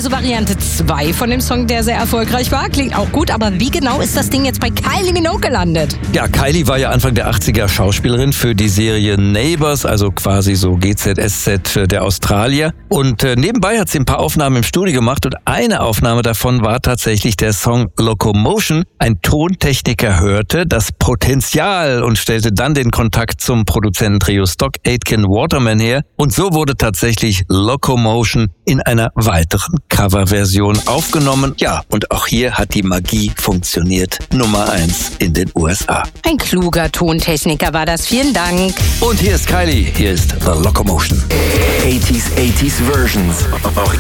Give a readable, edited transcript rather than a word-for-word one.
Also Variante 2 von dem Song, der sehr erfolgreich war. Klingt auch gut, aber wie genau ist das Ding jetzt bei Kylie Minogue gelandet? Ja, Kylie war ja Anfang der 80er Schauspielerin für die Serie Neighbours, also quasi so GZSZ der Australier. Und nebenbei hat sie ein paar Aufnahmen im Studio gemacht und eine Aufnahme davon war tatsächlich der Song Locomotion. Ein Tontechniker hörte das Potenzial und stellte dann den Kontakt zum Produzententrio Stock Aitken Waterman her. Und so wurde tatsächlich Locomotion in einer weiteren Coverversion aufgenommen. Ja, und auch hier hat die Magie funktioniert. Nummer 1 in den USA. Ein kluger Tontechniker war das. Vielen Dank. Und hier ist Kylie. Hier ist The Locomotion. 80s Versions.